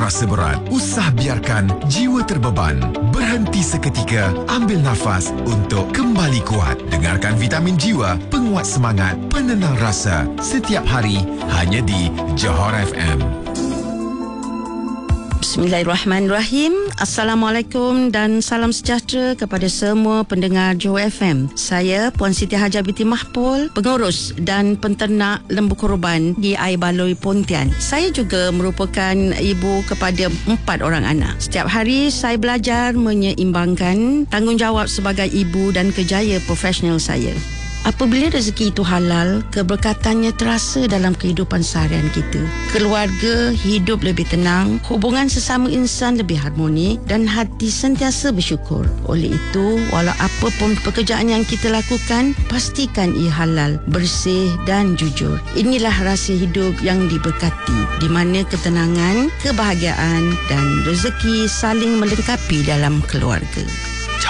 terasa berat, usah biarkan jiwa terbeban. Berhenti seketika, ambil nafas untuk kembali kuat. Dengarkan Vitamin Jiwa, penguat semangat, penenang rasa. Setiap hari, hanya di Johor FM. Bismillahirrahmanirrahim. Assalamualaikum dan salam sejahtera kepada semua pendengar Johor FM. Saya Puan Siti Hajar binti Mahpul, pengurus dan penternak lembu korban di Air Baloi Pontian. Saya juga merupakan ibu kepada 4 orang anak. Setiap hari saya belajar menyeimbangkan tanggungjawab sebagai ibu dan kerjaya profesional saya. Apabila rezeki itu halal, keberkatannya terasa dalam kehidupan seharian kita. Keluarga hidup lebih tenang, hubungan sesama insan lebih harmoni dan hati sentiasa bersyukur. Oleh itu, walau apa pun pekerjaan yang kita lakukan, pastikan ia halal, bersih dan jujur. Inilah rahsia hidup yang diberkati, di mana ketenangan, kebahagiaan dan rezeki saling melengkapi dalam keluarga.